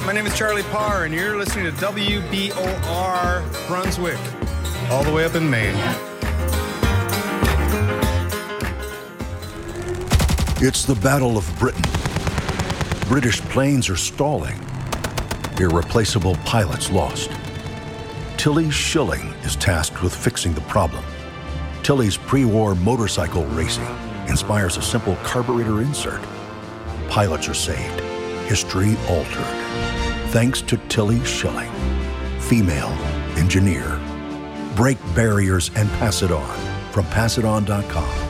My name is Charlie Parr, and you're listening to WBOR Brunswick, all the way up in Maine. It's the Battle of Britain. British planes are stalling. Irreplaceable pilots lost. Tilly Schilling is tasked with fixing the problem. Tilly's pre-war motorcycle racing inspires a simple carburetor insert. Pilots are saved. History altered. Thanks to Tilly Schilling, female engineer. Break barriers and pass it on from passiton.com.